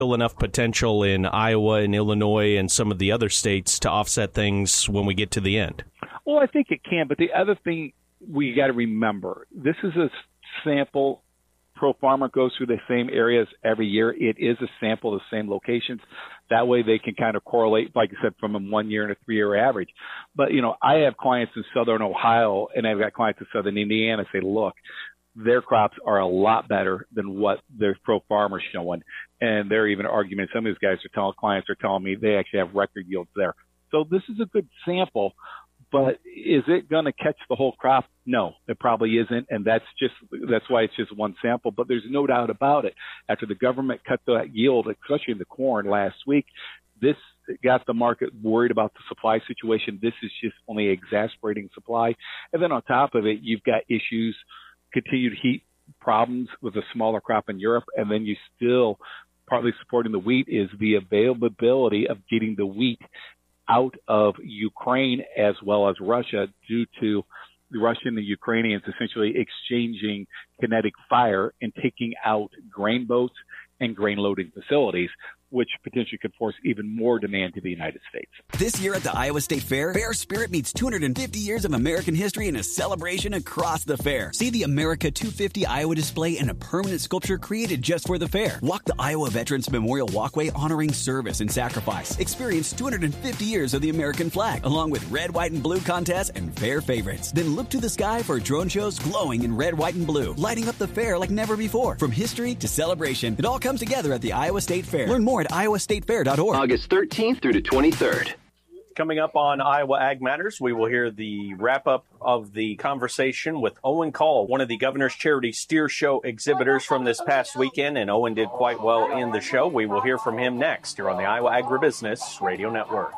still enough potential in Iowa and Illinois and some of the other states to offset things when we get to the end? Well, I think it can, but the other thing we got to remember, this is a sample. Pro Farmer goes through the same areas every year. It is a sample of the same locations. That way they can kind of correlate, like I said, from a 1 year and a 3-year average. But, you know, I have clients in southern Ohio and I've got clients in southern Indiana say, look, their crops are a lot better than what their Pro Farmer's showing. And they're even arguing, some of these guys clients are telling me they actually have record yields there. So this is a good sample. But is it going to catch the whole crop? No, it probably isn't. And that's why it's just one sample. But there's no doubt about it. After the government cut that yield, especially in the corn last week, this got the market worried about the supply situation. This is just only exasperating supply. And then on top of it, you've got issues, continued heat problems with a smaller crop in Europe. And then you still partly supporting the wheat is the availability of getting the wheat out of Ukraine as well as Russia due to the Russian and the Ukrainians essentially exchanging kinetic fire and taking out grain boats and grain loading facilities, which potentially could force even more demand to the United States. This year at the Iowa State Fair, Fair Spirit meets 250 years of American history in a celebration across the fair. See the America 250 Iowa display and a permanent sculpture created just for the fair. Walk the Iowa Veterans Memorial Walkway honoring service and sacrifice. Experience 250 years of the American flag, along with red, white, and blue contests and fair favorites. Then look to the sky for drone shows glowing in red, white, and blue, lighting up the fair like never before. From history to celebration, it all comes together at the Iowa State Fair. Learn more at iowastatefair.org. August 13th through the 23rd. Coming up on Iowa Ag Matters, we will hear the wrap-up of the conversation with Owen Call, one of the Governor's Charity Steer Show exhibitors from this past weekend, and Owen did quite well in the show. We will hear from him next here on the Iowa Agribusiness Radio Network.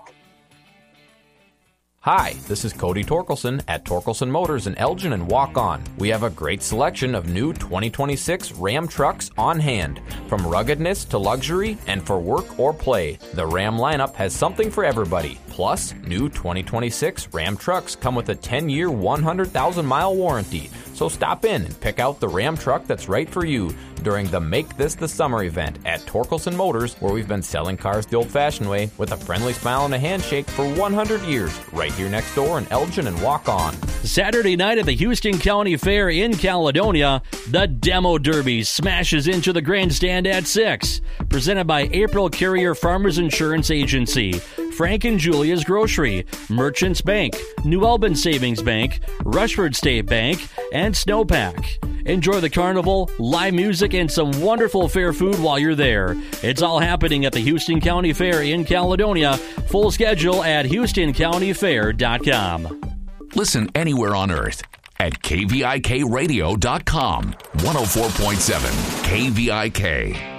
Hi, this is Cody Torkelson at Torkelson Motors in Elgin and Walk On. We have a great selection of new 2026 Ram trucks on hand. From ruggedness to luxury and for work or play, the Ram lineup has something for everybody. Plus, new 2026 Ram trucks come with a 10-year, 100,000-mile warranty. So stop in and pick out the Ram truck that's right for you during the Make This the Summer event at Torkelson Motors, where we've been selling cars the old-fashioned way with a friendly smile and a handshake for 100 years, right here next door in Elgin and Walk On. Saturday night at the Houston County Fair in Caledonia, the Demo Derby smashes into the grandstand at 6. Presented by April Carrier Farmers Insurance Agency, Frank and Julia's Grocery, Merchants Bank, New Albin Savings Bank, Rushford State Bank, and Snowpack. Enjoy the carnival, live music, and some wonderful fair food while you're there. It's all happening at the Houston County Fair in Caledonia. Full schedule at HoustonCountyFair.com. Listen anywhere on earth at KVIKRadio.com. 104.7 KVIK.